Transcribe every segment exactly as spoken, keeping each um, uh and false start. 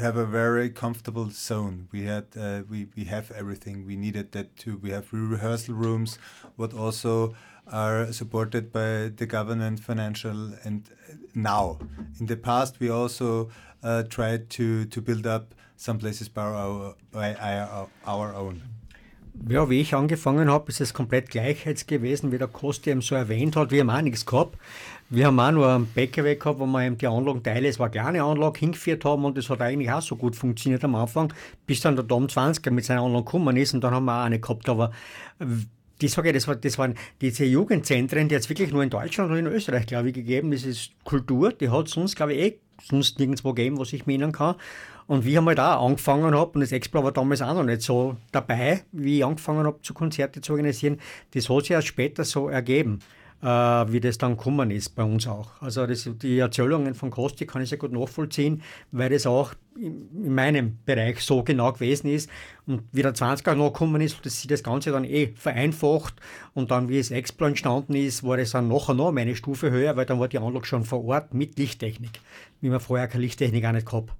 have a very comfortable zone. We had uh, we we have everything we needed that too. We have rehearsal rooms, what also are supported by the government, financial, and now in the past we also uh, tried to to build up some places by our by our, our own. Ja, wie ich angefangen habe, ist es komplett gleich jetzt gewesen, wie der Kosti eben so erwähnt hat. Wir haben auch nichts gehabt. Wir haben auch nur einen P K W gehabt, wo wir eben die Anlagenteile, es war eine kleine Anlage, hingeführt haben und das hat eigentlich auch so gut funktioniert am Anfang, bis dann der Tom zwanziger mit seiner Anlage gekommen ist und dann haben wir auch eine gehabt. Aber die sage, das, war, das waren diese Jugendzentren, die jetzt wirklich nur in Deutschland und in Österreich, glaube ich, gegeben. Das ist Kultur, die hat es sonst, glaube ich, eh sonst nirgendwo gegeben, was ich mir erinnern kann. Und wie ich halt auch angefangen habe, und das Explo war damals auch noch nicht so dabei, wie ich angefangen habe, zu Konzerte zu organisieren, das hat sich erst später so ergeben, äh, wie das dann gekommen ist bei uns auch. Also das, die Erzählungen von Kosti kann ich sehr gut nachvollziehen, weil das auch in, in meinem Bereich so genau gewesen ist. Und wie der zwanziger noch gekommen ist, hat sich das Ganze dann eh vereinfacht. Und dann, wie das Explo entstanden ist, war das dann nachher noch eine Stufe höher, weil dann war die Anlage schon vor Ort mit Lichttechnik, wie man vorher keine Lichttechnik auch nicht gehabt.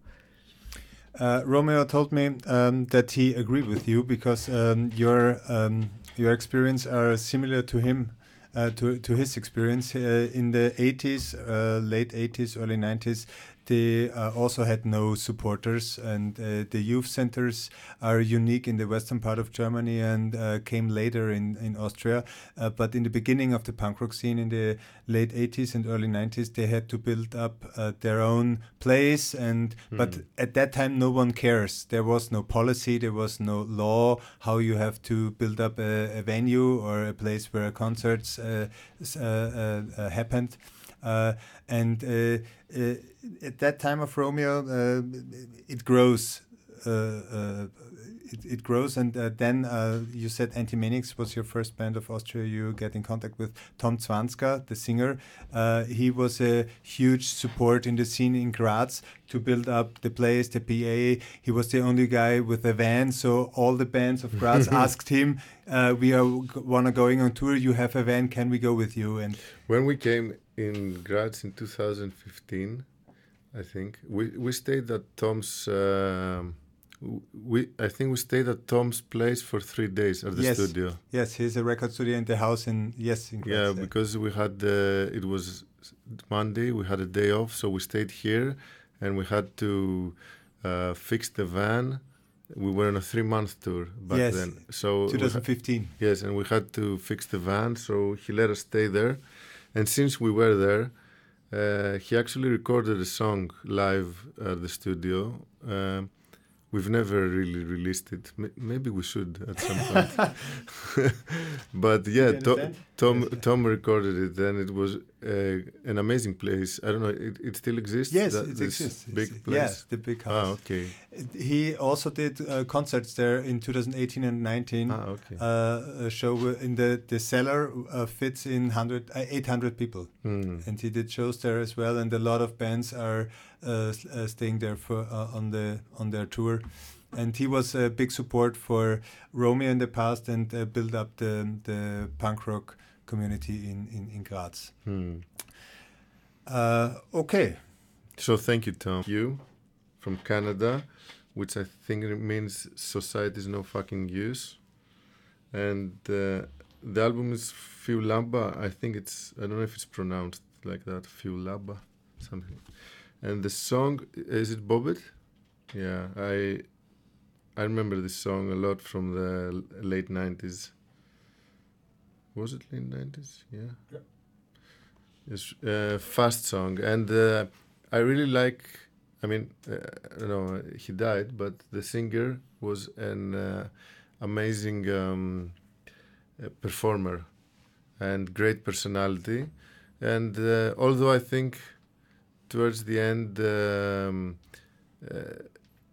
Uh, Romeo told me um, that he agreed with you because um, your um, your experience are similar to him, uh, to to his experience uh, in the eighties, uh, late eighties, early nineties. They uh, also had no supporters, and uh, the youth centers are unique in the western part of Germany and uh, came later in, in Austria. Uh, but in the beginning of the punk rock scene in the late eighties and early nineties, they had to build up uh, their own place. And mm. But at that time, no one cares. There was no policy, there was no law how you have to build up a, a venue or a place where concerts uh, uh, uh, happened. Uh, and uh, uh, at that time of Romeo, uh, it grows. Uh, uh, it, it grows, and uh, then uh, you said Antimanics was your first band of Austria. You get in contact with Tom Zwanziger, the singer. Uh, he was a huge support in the scene in Graz to build up the place, the P A. He was the only guy with a van, so all the bands of Graz asked him, uh, "We are wanna going on tour. You have a van. Can we go with you?" And when we came in Graz in two thousand fifteen, I think we we stayed at Tom's. Um, we I think we stayed at Tom's place for three days at the yes. studio. Yes, he's a record studio in the house in yes. In Graz, yeah, yeah, because we had uh, it was Monday. We had a day off, so we stayed here, and we had to uh, fix the van. We were on a three-month tour back yes, then. So twenty fifteen. Ha- yes, and we had to fix the van, so he let us stay there. And since we were there, uh, he actually recorded a song live at the studio. Uh, we've never really released it. M- maybe we should at some point. But yeah, to- Tom Tom recorded it, and it was uh, an amazing place. I don't know, it, it still exists? Yes, that, it this exists. Big place? Yeah, the big house. Ah, okay. He also did uh, concerts there in two thousand eighteen and nineteen. Ah, okay. Uh, a show in the the cellar uh, fits in one hundred, uh, eight hundred people, mm. and he did shows there as well. And a lot of bands are uh, uh, staying there for uh, on the on their tour. And he was a big support for Romeo in the past and uh, built up the the punk rock community in in, in Graz. Mm. Uh, okay. So thank you, Tom. You from Canada, which I think means society's no fucking use. And uh, the album is Fiulaba. I think it's, I don't know if it's pronounced like that, Fiulaba, something. And the song, is it Bobbit? Yeah, I I remember this song a lot from the late nineties. Was it late nineties? Yeah. Yeah. It's a fast song. And uh, I really like, I mean, uh, I don't know, he died, but the singer was an uh, amazing um, uh, performer and great personality. And uh, although I think towards the end, um, uh,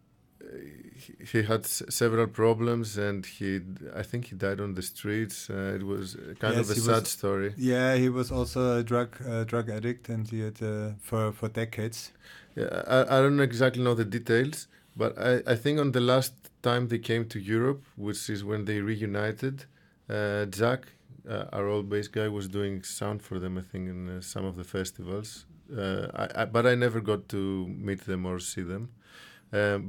he, he had s- several problems, and he, I think he died on the streets. Uh, it was kind Yes, of a he sad was- story. Yeah, he was also a drug uh, drug addict, and he had uh, for for decades. Yeah, I, I don't exactly know the details, but I, I think on the last time they came to Europe, which is when they reunited, uh, Jack, uh, our old bass guy, was doing sound for them, I think, in uh, some of the festivals. Uh, I, I, but I never got to meet them or see them. Um,